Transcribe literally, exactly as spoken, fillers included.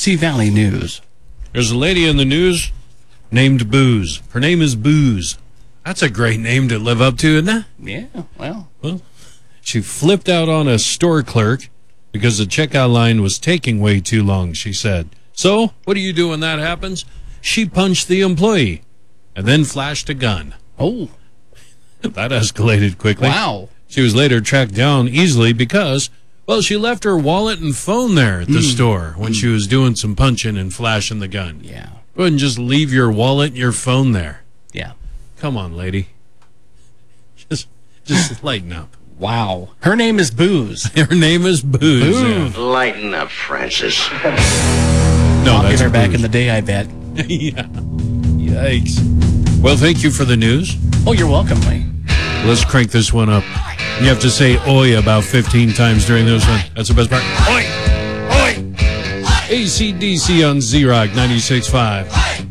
Dixie Valley News. There's a lady in the news named Booze. Her name is Booze. That's a great name to live up to, isn't it? Yeah, well. Well, she flipped out on a store clerk because the checkout line was taking way too long, she said. So, what do you do when that happens? She punched the employee and then flashed a gun. Oh. That escalated quickly. Wow. She was later tracked down easily because, well, she left her wallet and phone there at the mm. store when mm. she was doing some punching and flashing the gun. Yeah. Go ahead and just leave your wallet and your phone there. Yeah. Come on, lady. Just just lighten up. Wow. Her name is Booze. Her name is Booze. Booze. Yeah. Lighten up, Francis. No, Popular that's back Booze. in the day, I bet. Yeah. Yikes. Well, thank you for the news. Oh, you're welcome, Lee. Let's crank this one up. You have to say oi about fifteen times during this one. That's the best part. Oi! Oi! A C D C on Z-Rock ninety-six point five.